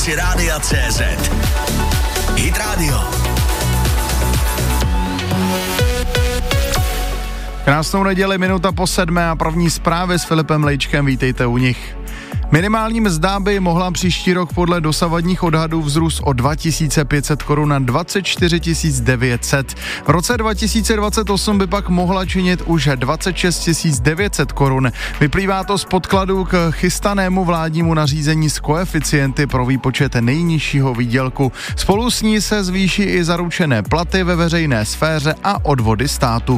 aplikaci Rádia CZ. Hit Radio. Krásnou neděli, 6:01 a první zprávy s Filipem Lejčkem, vítejte u nich. Minimální mzda by mohla příští rok podle dosavadních odhadů vzrůst o 2500 korun na 24 900. V roce 2028 by pak mohla činit už 26 900 korun. Vyplývá to z podkladu k chystanému vládnímu nařízení s koeficienty pro výpočet nejnižšího výdělku. Spolu s ní se zvýší i zaručené platy ve veřejné sféře a odvody státu.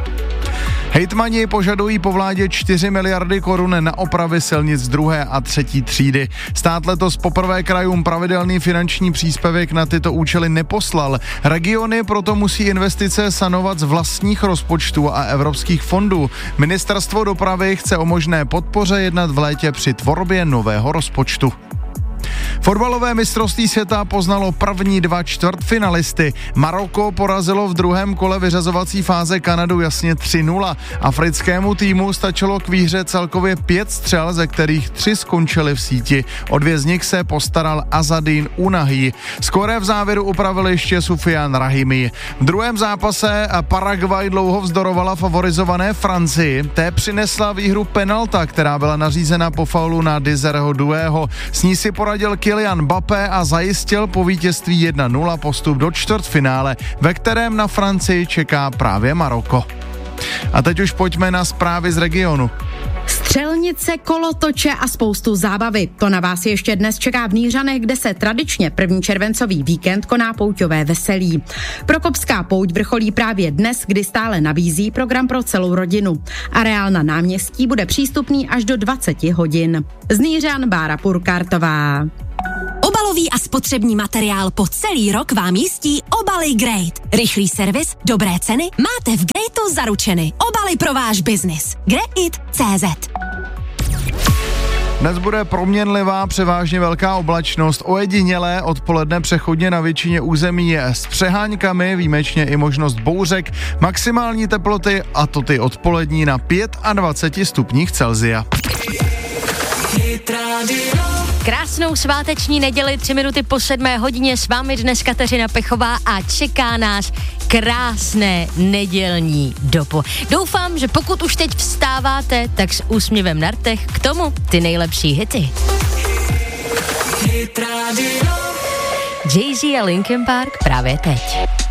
Hejtmani požadují po vládě 4 miliardy korun na opravy silnic 2. a 3. třídy. Stát letos poprvé krajům pravidelný finanční příspěvek na tyto účely neposlal. Regiony proto musí investice sanovat z vlastních rozpočtů a evropských fondů. Ministerstvo dopravy chce o možné podpoře jednat v létě při tvorbě nového rozpočtu. Fotbalové mistrovství světa poznalo první 2 čtvrtfinalisty. Maroko porazilo v druhém kole vyřazovací fáze Kanadu jasně 3-0. Africkému týmu stačilo k výhře celkově 5 střel, ze kterých 3 skončily v síti. O 2 z nich se postaral Azadín Unahi. Skóre v závěru upravil ještě Soufiane Rahimi. V druhém zápase Paraguay dlouho vzdorovala favorizované Francii. Té přinesla výhru penalta, která byla nařízena po faulu na Desireho Douého. S ní si poradil Kylian Mbappé a zajistil po vítězství 1-0 postup do čtvrtfinále, ve kterém na Francii čeká právě Maroko. A teď už pojďme na zprávy z regionu. Střelnice, kolotoče a spoustu zábavy. To na vás ještě dnes čeká v Nířanech, kde se tradičně první červencový víkend koná pouťové veselí. Prokopská pouť vrcholí právě dnes, kdy stále nabízí program pro celou rodinu. Areál na náměstí bude přístupný až do 20 hodin. Z Nířan Bára Purkartová. Obalový a spotřební materiál po celý rok vám jistí Obaly Great. Rychlý servis, dobré ceny, máte v Greatu zaručeny. Obaly pro váš biznis. Greit.cz. Dnes bude proměnlivá, převážně velká oblačnost, ojedinělé odpoledne přechodně na většině území s přeháňkami, výjimečně i možnost bouřek, maximální teploty, a to ty odpolední, na 25 stupních Celsia. Krásnou sváteční neděli, 3 minuty po 7 hodině, s vámi dnes Kateřina Pechová a čeká nás krásné nedělní dopo. Doufám, že pokud už teď vstáváte, tak s úsměvem na rtech, k tomu ty nejlepší hity. Jay-Z a Linkin Park právě teď.